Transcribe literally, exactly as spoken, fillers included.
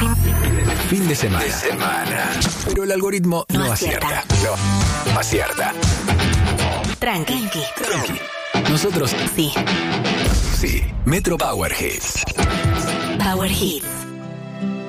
Fin de semana. De semana. Pero el algoritmo no, no acierta. acierta. No, acierta. Tranqui. Tranqui. Nosotros sí. Sí. Metro Power Hits. Power Hits.